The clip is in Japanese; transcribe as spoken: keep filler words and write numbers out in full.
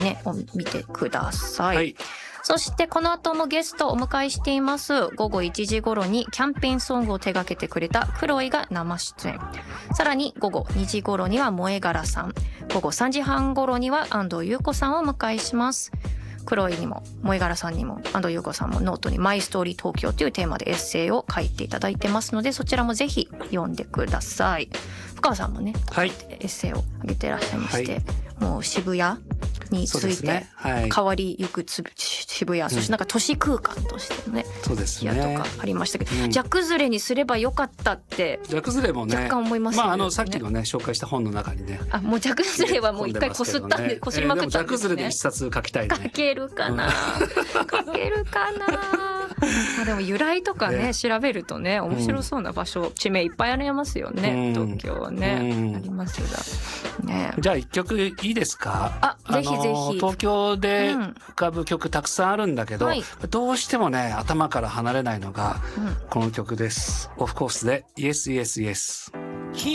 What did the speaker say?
ねを見てください、 はい、 そしてこの後もゲストをお迎えしています。ごごいちじ頃にキャンペーンソングを手掛けてくれたクロイが生出演。さらにごごにじ頃には萌え柄さん、ごごさんじはん頃には安藤優子さんをお迎えします。クロイにも萌え柄さんにも安藤優子さんもノートにマイストーリー東京というテーマでエッセイを書いていただいてますので、そちらもぜひ読んでください。深川さんもね、 はい、 エッセイを上げてらっしゃいまして、はい、もう渋谷について、 ね、はい、 変わりゆくつ渋谷、うん、そしてなんか都市空間としてのね、 そうですね、 とかありましたけど、 うん、 ジャクズレにすればよかったってジャクズレもね若干思いますよね。 まああのさっきのね紹介した本の中にね、 あ、もうジャクズレはもう一回こすったんで、こすりまくったんですね。 えー、でもジャクズレで一冊書きたいね。 書けるかな、うん、書けるかなあ、でも由来とかね、ね、調べるとね面白そうな場所、うん、地名いっぱいありますよね、うん、東京はね、うん、ありますが、ね、 じゃあ一曲いいですか。 あ、ぜひぜひ。 東京で浮かぶ曲たくさんあるんだけど、うん、はい、どうしてもね頭から離れないのがこの曲です。オフコースで Yes Yes Yes。